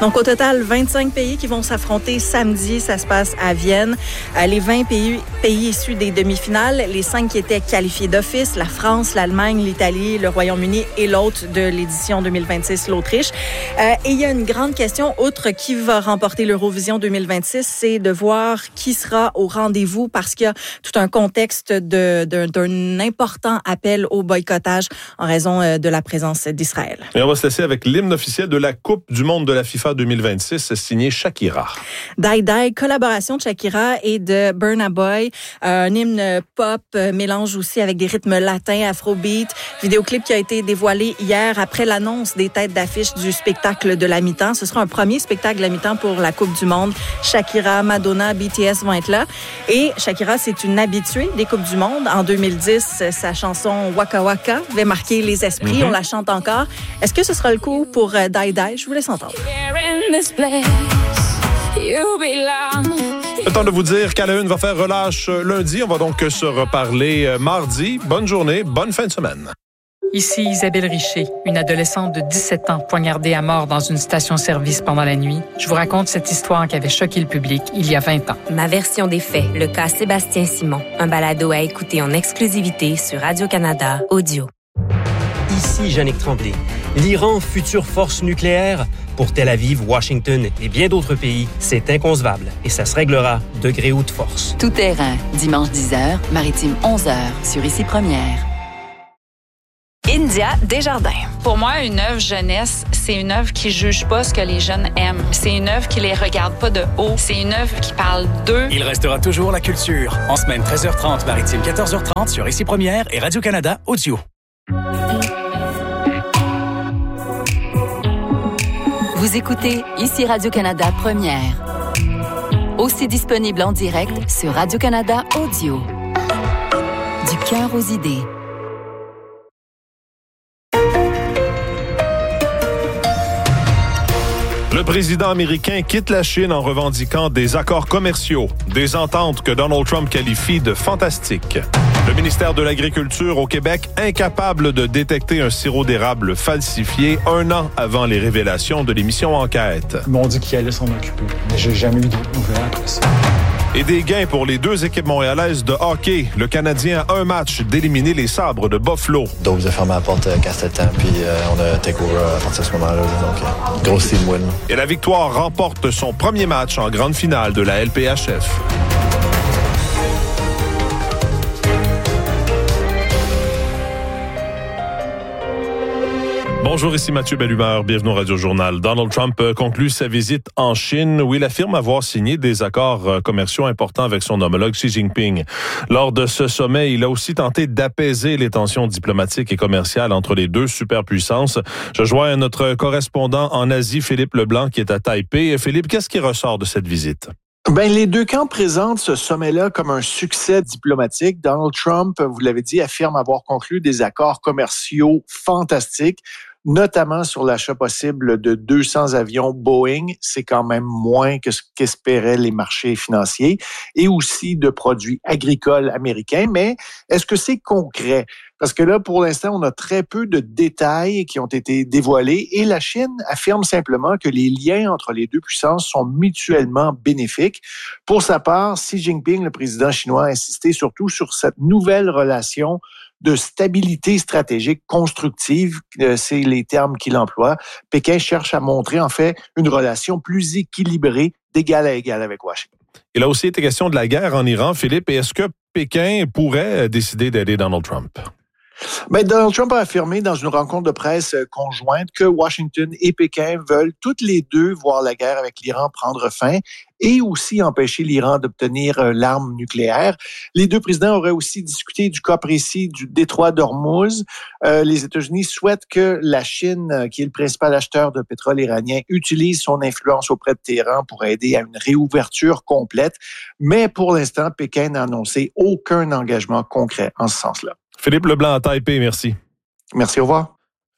Donc, au total, 25 pays qui vont s'affronter samedi. Ça se passe à Vienne. Les 20 pays issus des demi-finales, les 5 qui étaient qualifiés d'office, la France, l'Allemagne, l'Italie, le Royaume-Uni et l'autre de l'édition 2026, l'Autriche. Et il y a une grande question, outre qui va remporter l'Eurovision 2026, c'est de voir qui sera au rendez-vous parce qu'il y a tout un contexte d'un important appel au boycottage en raison de la présence d'Israël. Et on va se laisser avec l'hymne officiel de la Coupe du monde de la FIFA 2026, signé Shakira. Die Die, collaboration de Shakira et de Burna Boy, un hymne pop, mélange aussi avec des rythmes latins, afrobeat, vidéoclip qui a été dévoilé hier après l'annonce des têtes d'affiche du spectacle de la mi-temps. Ce sera un premier spectacle de la mi-temps pour la Coupe du monde. Shakira, Madonna, BTS vont être là. Et Shakira, c'est une habituée des Coupes du monde. En 2010, sa chanson Waka Waka avait marqué les esprits. On la chante encore. Est-ce que ce sera le coup pour Die Die? Je vous laisse entendre. Le temps de vous dire qu'à la une va faire relâche lundi. On va donc se reparler mardi. Bonne journée, bonne fin de semaine. Ici Isabelle Richer, une adolescente de 17 ans poignardée à mort dans une station-service pendant la nuit. Je vous raconte cette histoire qui avait choqué le public il y a 20 ans. Ma version des faits, le cas Sébastien Simon. Un balado à écouter en exclusivité sur Radio-Canada Audio. Ici Yannick Tremblay. L'Iran, future force nucléaire, pour Tel Aviv, Washington et bien d'autres pays, c'est inconcevable et ça se réglera de gré ou de force. Tout terrain, dimanche 10h, maritime 11h, sur Ici Première. India Desjardins. Pour moi, une œuvre jeunesse, c'est une œuvre qui juge pas ce que les jeunes aiment. C'est une œuvre qui les regarde pas de haut. C'est une œuvre qui parle d'eux. Il restera toujours la culture. En semaine 13h30, maritime 14h30 sur Ici Première et Radio-Canada Audio. Vous écoutez Ici Radio-Canada Première. Aussi disponible en direct sur Radio-Canada Audio. Du cœur aux idées. Le président américain quitte la Chine en revendiquant des accords commerciaux, des ententes que Donald Trump qualifie de fantastiques. Le ministère de l'Agriculture au Québec, incapable de détecter un sirop d'érable falsifié 1 an avant les révélations de l'émission Enquête. Ils m'ont dit qu'ils allaient s'en occuper, mais j'ai jamais eu d'autres nouvelles après ça. Et des gains pour les 2 équipes montréalaises de hockey. Le Canadien a un match d'éliminer les Sabres de Buffalo. Donc, vous avez fermé la porte quand c'était le temps, puis on a take over à partir de ce moment-là. Donc, grosse team win. Et la Victoire remporte son premier match en grande finale de la LPHF. Bonjour, ici Mathieu Bellumeur. Bienvenue au Radio-Journal. Donald Trump conclut sa visite en Chine où il affirme avoir signé des accords commerciaux importants avec son homologue Xi Jinping. Lors de ce sommet, il a aussi tenté d'apaiser les tensions diplomatiques et commerciales entre les 2 superpuissances. Je joins notre correspondant en Asie, Philippe Leblanc, qui est à Taipei. Philippe, qu'est-ce qui ressort de cette visite? Les 2 camps présentent ce sommet-là comme un succès diplomatique. Donald Trump, vous l'avez dit, affirme avoir conclu des accords commerciaux fantastiques, notamment sur l'achat possible de 200 avions Boeing. C'est quand même moins que ce qu'espéraient les marchés financiers, et aussi de produits agricoles américains. Mais est-ce que c'est concret? Parce que là, pour l'instant, on a très peu de détails qui ont été dévoilés et la Chine affirme simplement que les liens entre les 2 puissances sont mutuellement bénéfiques. Pour sa part, Xi Jinping, le président chinois, a insisté surtout sur cette nouvelle relation de stabilité stratégique constructive, c'est les termes qu'il emploie. Pékin cherche à montrer en fait une relation plus équilibrée d'égal à égal avec Washington. Il a aussi été question de la guerre en Iran, Philippe. Et est-ce que Pékin pourrait décider d'aider Donald Trump? Donald Trump a affirmé dans une rencontre de presse conjointe que Washington et Pékin veulent toutes les 2 voir la guerre avec l'Iran prendre fin et aussi empêcher l'Iran d'obtenir l'arme nucléaire. Les 2 présidents auraient aussi discuté du cas précis du détroit d'Ormuz. Les États-Unis souhaitent que la Chine, qui est le principal acheteur de pétrole iranien, utilise son influence auprès de Téhéran pour aider à une réouverture complète. Mais pour l'instant, Pékin n'a annoncé aucun engagement concret en ce sens-là. Philippe Leblanc à Taipei, merci. Merci, au revoir.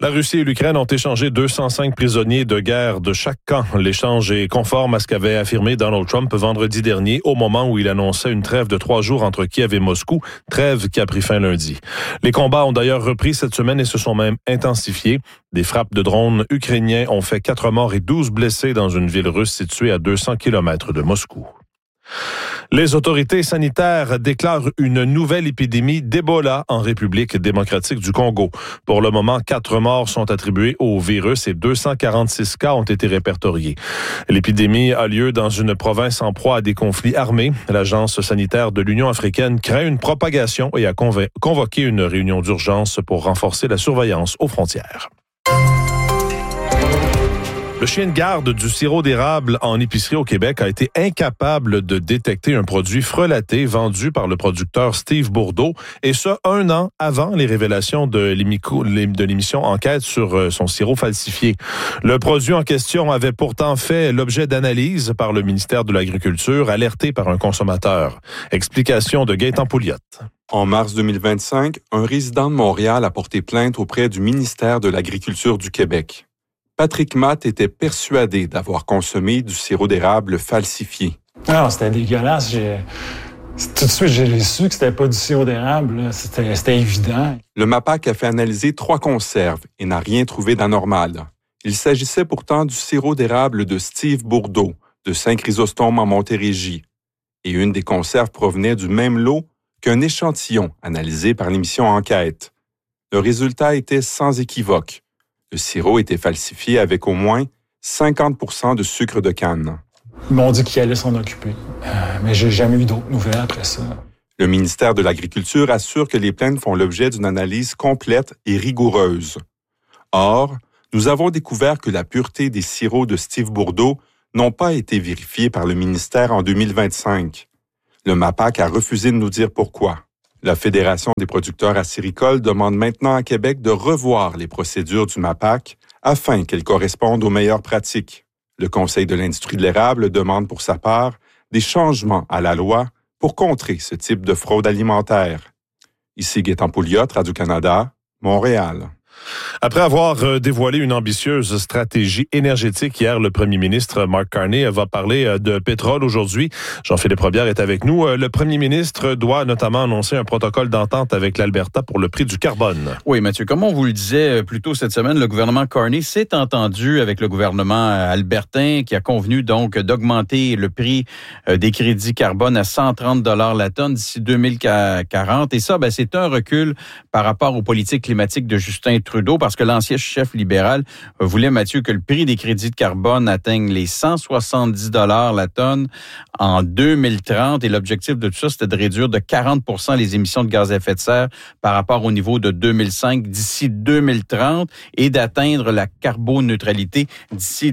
La Russie et l'Ukraine ont échangé 205 prisonniers de guerre de chaque camp. L'échange est conforme à ce qu'avait affirmé Donald Trump vendredi dernier au moment où il annonçait une trêve de 3 jours entre Kiev et Moscou, trêve qui a pris fin lundi. Les combats ont d'ailleurs repris cette semaine et se sont même intensifiés. Des frappes de drones ukrainiens ont fait 4 morts et 12 blessés dans une ville russe située à 200 km de Moscou. Les autorités sanitaires déclarent une nouvelle épidémie d'Ebola en République démocratique du Congo. Pour le moment, 4 morts sont attribués au virus et 246 cas ont été répertoriés. L'épidémie a lieu dans une province en proie à des conflits armés. L'Agence sanitaire de l'Union africaine craint une propagation et a convoqué une réunion d'urgence pour renforcer la surveillance aux frontières. Le chien de garde du sirop d'érable en épicerie au Québec a été incapable de détecter un produit frelaté vendu par le producteur Steve Bourdeau, et ce, 1 an avant les révélations de l'émission Enquête sur son sirop falsifié. Le produit en question avait pourtant fait l'objet d'analyses par le ministère de l'Agriculture, alerté par un consommateur. Explication de Gaëtan Pouliot. En mars 2025, un résident de Montréal a porté plainte auprès du ministère de l'Agriculture du Québec. Patrick Matt était persuadé d'avoir consommé du sirop d'érable falsifié. Non, c'était dégueulasse. Tout de suite, j'ai su que c'était pas du sirop d'érable. C'était évident. Le MAPAQ a fait analyser 3 conserves et n'a rien trouvé d'anormal. Il s'agissait pourtant du sirop d'érable de Steve Bourdeau, de Saint-Chrysostome en Montérégie. Et une des conserves provenait du même lot qu'un échantillon analysé par l'émission Enquête. Le résultat était sans équivoque. Le sirop était falsifié avec au moins 50% de sucre de canne. Ils m'ont dit qu'ils allaient s'en occuper, mais j'ai jamais eu d'autres nouvelles après ça. Le ministère de l'Agriculture assure que les plaintes font l'objet d'une analyse complète et rigoureuse. Or, nous avons découvert que la pureté des sirops de Steve Bourdeau n'ont pas été vérifiés par le ministère en 2025. Le MAPAQ a refusé de nous dire pourquoi. La Fédération des producteurs acéricoles demande maintenant à Québec de revoir les procédures du MAPAQ afin qu'elles correspondent aux meilleures pratiques. Le Conseil de l'industrie de l'érable demande pour sa part des changements à la loi pour contrer ce type de fraude alimentaire. Ici Gaëtan Pouliot, Radio-Canada, Montréal. Après avoir dévoilé une ambitieuse stratégie énergétique hier, le premier ministre Mark Carney va parler de pétrole aujourd'hui. Jean-Philippe Robillard est avec nous. Le premier ministre doit notamment annoncer un protocole d'entente avec l'Alberta pour le prix du carbone. Oui, Mathieu, comme on vous le disait plus tôt cette semaine, le gouvernement Carney s'est entendu avec le gouvernement albertain qui a convenu donc d'augmenter le prix des crédits carbone à 130 $ la tonne d'ici 2040. Et ça, c'est un recul par rapport aux politiques climatiques de Justin Trudeau, parce que l'ancien chef libéral voulait, Mathieu, que le prix des crédits de carbone atteigne les 170 $ la tonne en 2030. Et l'objectif de tout ça, c'était de réduire de 40 % les émissions de gaz à effet de serre par rapport au niveau de 2005 d'ici 2030 et d'atteindre la carboneutralité d'ici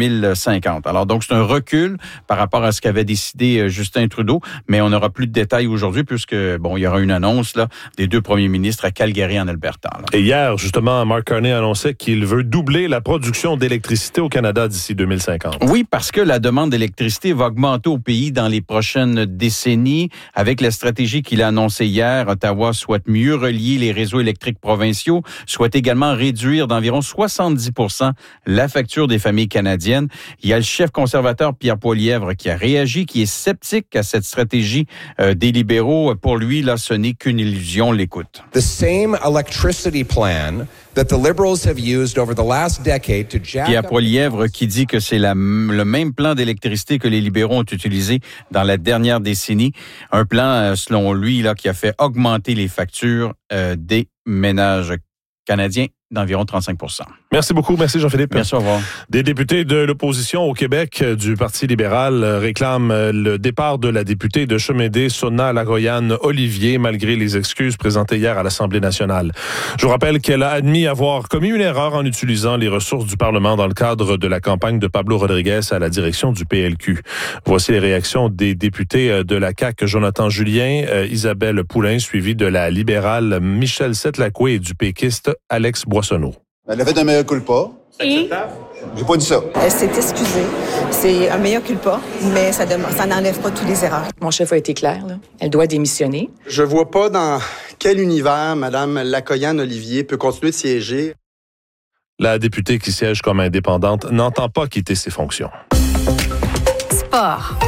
2050. Alors donc, c'est un recul par rapport à ce qu'avait décidé Justin Trudeau, mais on n'aura plus de détails aujourd'hui puisque, il y aura une annonce là des 2 premiers ministres à Calgary en Alberta. Là. Et hier, justement, Mark Carney annonçait qu'il veut doubler la production d'électricité au Canada d'ici 2050. Oui, parce que la demande d'électricité va augmenter au pays dans les prochaines décennies. Avec la stratégie qu'il a annoncée hier, Ottawa souhaite mieux relier les réseaux électriques provinciaux, souhaite également réduire d'environ 70 % la facture des familles canadiennes. Il y a le chef conservateur Pierre Poilievre qui a réagi, qui est sceptique à cette stratégie des libéraux. Pour lui, là, ce n'est qu'une illusion. L'écoute. The same electricity plan that the Liberals have used over the last decade to jack Pierre Poilievre qui dit que c'est le même plan d'électricité que les libéraux ont utilisé dans la dernière décennie. Un plan, selon lui, là, qui a fait augmenter les factures des ménages canadiens d'environ 35 %. Merci beaucoup. Merci Jean-Philippe. Merci, au revoir. Des députés de l'opposition au Québec du Parti libéral réclament le départ de la députée de Chemédé, Sona Lagoyan-Olivier, malgré les excuses présentées hier à l'Assemblée nationale. Je vous rappelle qu'elle a admis avoir commis une erreur en utilisant les ressources du Parlement dans le cadre de la campagne de Pablo Rodriguez à la direction du PLQ. Voici les réactions des députés de la CAQ, Jonathan Julien, Isabelle Poulain, suivi de la libérale Michèle Setlacoué et du péquiste Alex Boissonneau. Elle a fait un mea culpa. Et j'ai pas dit ça. Elle s'est excusée. C'est un mea culpa, mais ça n'enlève pas toutes les erreurs. Mon chef a été clair, là. Elle doit démissionner. Je vois pas dans quel univers Mme Lagoyan-Olivier peut continuer de siéger. La députée qui siège comme indépendante n'entend pas quitter ses fonctions. Sport.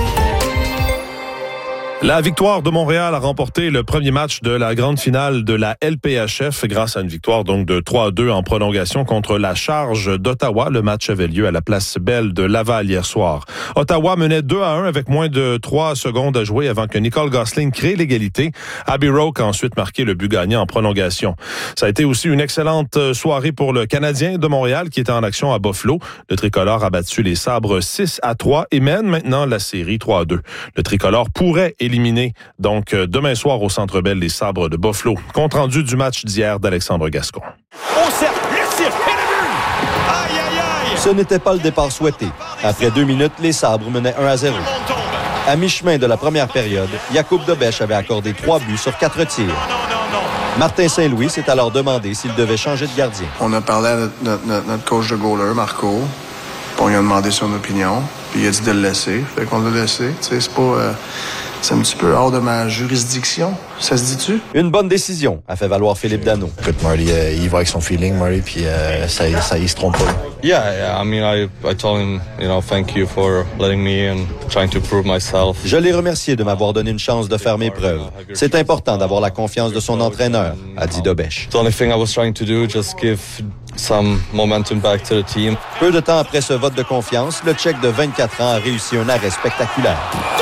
La victoire de Montréal a remporté le premier match de la grande finale de la LPHF grâce à une victoire donc de 3-2 en prolongation contre la Charge d'Ottawa. Le match avait lieu à la place Belle de Laval hier soir. Ottawa menait 2-1 avec moins de 3 secondes à jouer avant que Nicole Gosselin crée l'égalité. Abby Roque a ensuite marqué le but gagnant en prolongation. Ça a été aussi une excellente soirée pour le Canadien de Montréal qui était en action à Buffalo. Le tricolore a battu les Sabres 6-3 et mène maintenant la série 3-2. Le tricolore pourrait éliminer donc demain soir au Centre Bell les Sabres de Buffalo. Compte rendu du match d'hier d'Alexandre Gascon. Au cercle, le tir, et le but! Aïe, aïe, aïe! Ce n'était pas le départ souhaité. Après 2 minutes, les Sabres menaient 1-0. À mi-chemin de la première période, Jakub Dobeš avait accordé 3 buts sur 4 tirs. Martin Saint-Louis s'est alors demandé s'il devait changer de gardien. On a parlé à notre coach de goaler, Marco. On lui a demandé son opinion. Puis il a dit de le laisser. Fait qu'on l'a laissé. Tu sais, c'est pas... c'est un petit peu hors de ma juridiction. Ça se dit-tu? Une bonne décision, a fait valoir Philippe Danault. Écoute, Marty, il va avec son feeling, Marty, puis ça, il se trompe pas. Yeah, I mean, I told him, thank you for letting me and trying to prove myself. Je l'ai remercié de m'avoir donné une chance de faire mes preuves. C'est important d'avoir la confiance de son entraîneur, a dit Dobeš. The only thing I was trying to do, just give some momentum back to the team. Peu de temps après ce vote de confiance, le Tchèque de 24 ans a réussi un arrêt spectaculaire.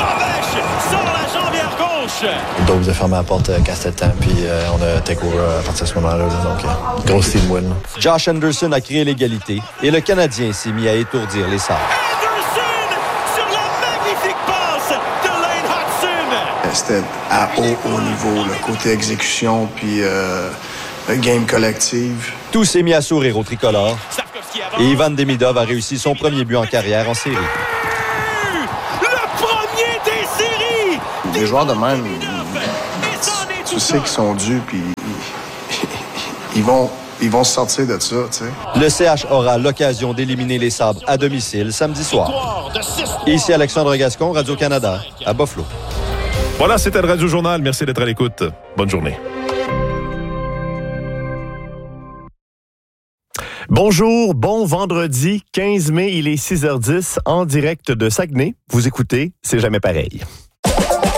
Le dos vous a fermé la porte Castetan, puis on a take over à partir de ce moment-là. Donc, grosse team win. Josh Anderson a créé l'égalité et le Canadien s'est mis à étourdir les Sabres. Anderson sur la magnifique passe de Lane Hudson! C'était à haut niveau, le côté exécution, puis game collective. Tout s'est mis à sourire au tricolore et Ivan Demidov a réussi son premier but en carrière en série. Des joueurs de même, tu sais qu'ils sont dus, puis ils vont se sortir de ça, tu sais. Le CH aura l'occasion d'éliminer les Sabres à domicile samedi soir. Ici Alexandre Gascon, Radio-Canada, à Buffalo. Voilà, c'était le Radio Journal. Merci d'être à l'écoute. Bonne journée. Bonjour, bon vendredi 15 mai, il est 6h10 en direct de Saguenay. Vous écoutez C'est jamais pareil.